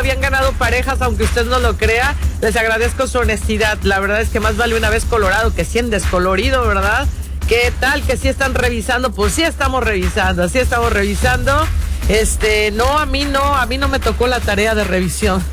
habían ganado parejas, aunque usted no lo crea. Les agradezco su honestidad. La verdad es que más vale una vez colorado que 100 descolorido, ¿verdad? ¿Qué tal? Que sí están revisando. Pues sí estamos revisando, No, a mí no me tocó la tarea de revisión.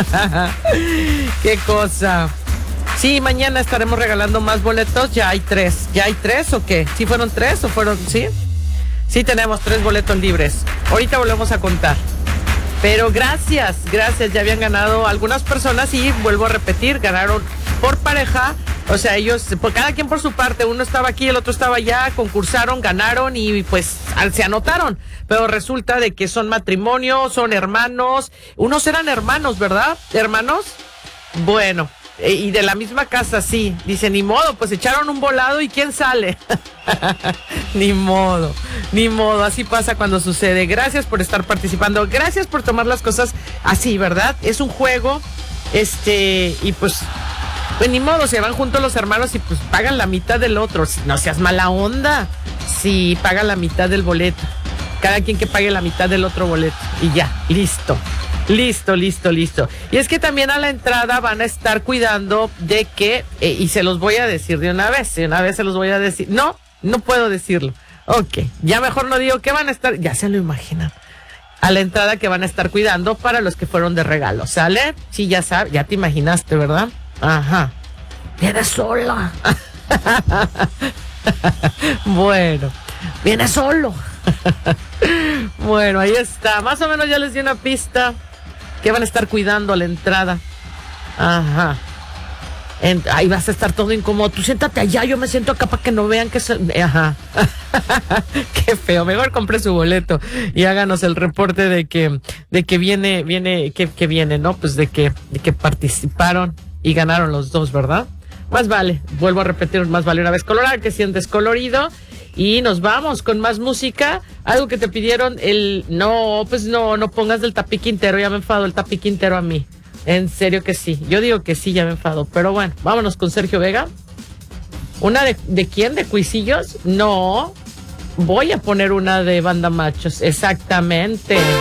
Qué cosa. Sí, mañana estaremos regalando más boletos. ¿Ya hay tres o qué? ¿Sí fueron 3 o fueron, sí? Sí, tenemos 3 boletos libres. Ahorita volvemos a contar. Pero gracias, ya habían ganado algunas personas y vuelvo a repetir, ganaron por pareja. O sea, ellos, cada quien por su parte, uno estaba aquí, el otro estaba allá, concursaron, ganaron y pues se anotaron. Pero resulta de que son matrimonio, son hermanos. Unos eran hermanos, ¿verdad? ¿Hermanos? Bueno. Y de la misma casa, sí. Dice, ni modo, pues echaron un volado y ¿quién sale? Ni modo, así pasa cuando sucede. Gracias por estar participando, gracias por tomar las cosas así, ¿verdad? Es un juego, y pues ni modo, se van juntos los hermanos y pues pagan la mitad del otro. No seas mala onda, sí, pagan la mitad del boleto. Cada quien que pague la mitad del otro boleto y ya, listo. Y es que también a la entrada van a estar cuidando de que, y se los voy a decir de una vez se los voy a decir. No puedo decirlo. Ok, ya mejor no digo que van a estar, ya se lo imaginan. A la entrada que van a estar cuidando para los que fueron de regalo, ¿sale? Sí, ya sabes, ya te imaginaste, ¿verdad? Ajá. Viene sola. Bueno, viene solo. Bueno, ahí está. Más o menos ya les di una pista. Que van a estar cuidando a la entrada. Ajá. Ahí vas a estar todo incómodo. Tú siéntate allá, yo me siento acá para que no vean que ajá. Qué feo. Mejor compre su boleto y háganos el reporte de que viene, ¿no? Pues de que participaron y ganaron los dos, ¿verdad? Más vale, vuelvo a repetir, más vale una vez colorado que 100 descolorido. Y nos vamos con más música. Algo que te pidieron, no pongas del Tapi Quintero, ya me enfadó el Tapi Quintero a mí. En serio que sí, yo digo que sí, ya me enfadó. Pero bueno, vámonos con Sergio Vega. ¿Una de quién? ¿De Cuisillos? No, voy a poner una de Banda Machos, exactamente.